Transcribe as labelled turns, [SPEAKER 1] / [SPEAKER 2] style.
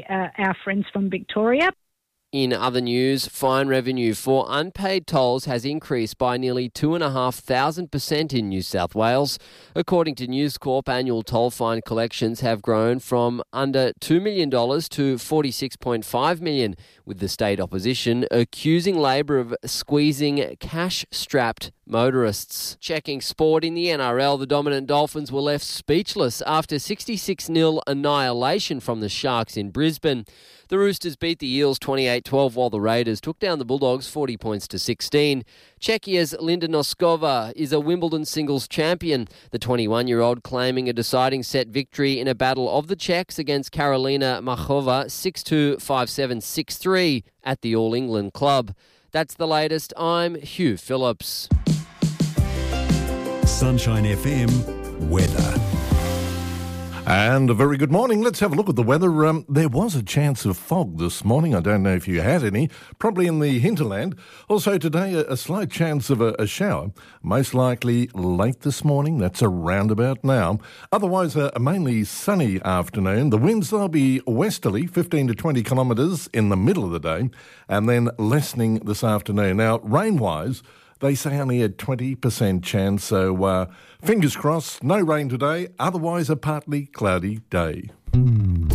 [SPEAKER 1] our friends from Victoria.
[SPEAKER 2] In other news, fine revenue for unpaid tolls has increased by nearly 2,500% in New South Wales. According to News Corp, annual toll fine collections have grown from under $2 million to $46.5 million, with the state opposition accusing Labor of squeezing cash-strapped motorists. Checking sport in the NRL, the dominant Dolphins were left speechless after 66-0 annihilation from the Sharks in Brisbane. The Roosters beat the Eels 28-12 while the Raiders took down the Bulldogs 40 points to 16. Czechia's Linda Noskova is a Wimbledon singles champion. The 21-year-old claiming a deciding set victory in a battle of the Czechs against Karolina Machova 6-2, 5-7, 6-3 at the All England Club. That's the latest. I'm Hugh Phillips.
[SPEAKER 3] Sunshine FM weather.
[SPEAKER 4] And a very good morning. Let's have a look at the weather. There was a chance of fog this morning. I don't know if you had any, probably in the hinterland. Also today, a slight chance of a shower, most likely late this morning. That's around about now. Otherwise, a mainly sunny afternoon. The winds, they'll be westerly, 15 to 20 kilometres in the middle of the day, and then lessening this afternoon. Now, rain-wise, they say only a 20% chance, so fingers crossed, no rain today, otherwise a partly cloudy day.